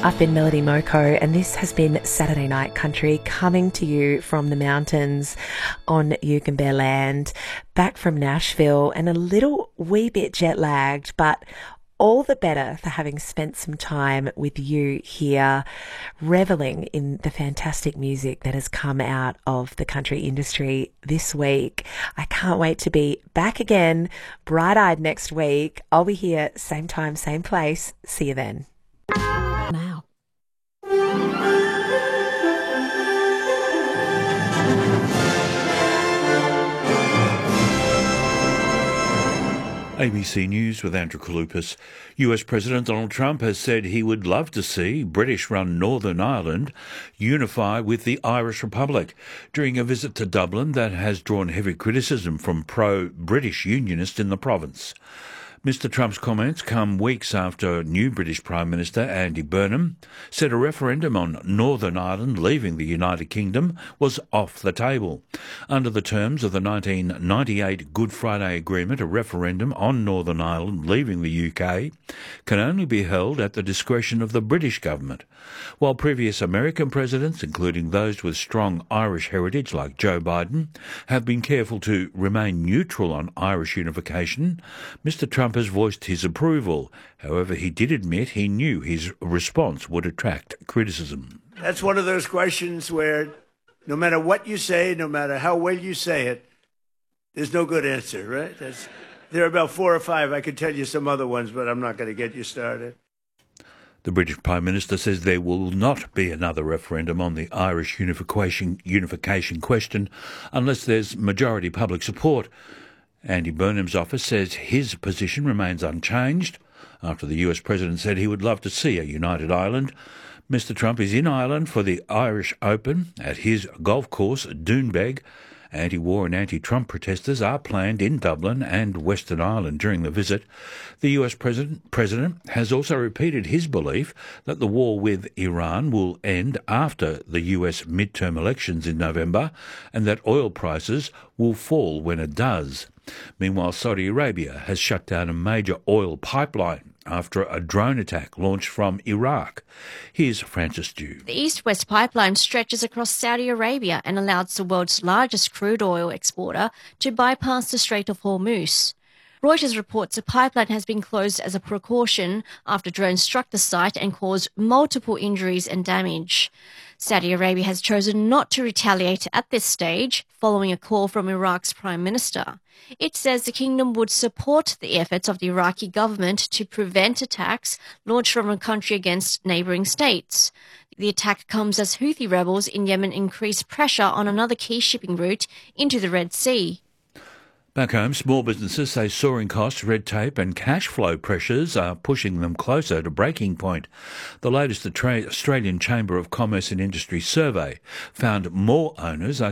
I've been Melody Moko, and this has been Saturday Night Country, coming to you from the mountains on Yugambeh land, back from Nashville, and a little wee bit jet lagged, but all the better for having spent some time with you here, reveling in the fantastic music that has come out of the country industry this week. I can't wait to be back again, bright-eyed next week. I'll be here, same time, same place. See you then. Now. ABC News with Andrew Kalupas. US President Donald Trump has said he would love to see British-run Northern Ireland unify with the Irish Republic during a visit to Dublin that has drawn heavy criticism from pro-British unionists in the province. Mr Trump's comments come weeks after new British Prime Minister Andy Burnham said a referendum on Northern Ireland leaving the United Kingdom was off the table. Under the terms of the 1998 Good Friday Agreement, a referendum on Northern Ireland leaving the UK can only be held at the discretion of the British government. While previous American presidents, including those with strong Irish heritage like Joe Biden, have been careful to remain neutral on Irish unification, Mr Trump has voiced his approval. However, he did admit he knew his response would attract criticism. That's one of those questions where no matter what you say, no matter how well you say it, there's no good answer, right? There are about 4 or 5. I could tell you some other ones, but I'm not going to get you started. The British Prime Minister says there will not be another referendum on the Irish unification question unless there's majority public support. Andy Burnham's office says his position remains unchanged after the US President said he would love to see a united Ireland. Mr Trump is in Ireland for the Irish Open at his golf course, Doonbeg. Anti-war and anti-Trump protesters are planned in Dublin and Western Ireland during the visit. The US President has also repeated his belief that the war with Iran will end after the US midterm elections in November and that oil prices will fall when it does. Meanwhile, Saudi Arabia has shut down a major oil pipeline after a drone attack launched from Iraq. Here's Francis Dew. The East-West pipeline stretches across Saudi Arabia and allows the world's largest crude oil exporter to bypass the Strait of Hormuz. Reuters reports the pipeline has been closed as a precaution after drones struck the site and caused multiple injuries and damage. Saudi Arabia has chosen not to retaliate at this stage, following a call from Iraq's Prime Minister. It says the kingdom would support the efforts of the Iraqi government to prevent attacks launched from a country against neighbouring states. The attack comes as Houthi rebels in Yemen increase pressure on another key shipping route into the Red Sea. Back home, small businesses say soaring costs, red tape and cash flow pressures are pushing them closer to breaking point. The latest Australian Chamber of Commerce and Industry survey found more owners are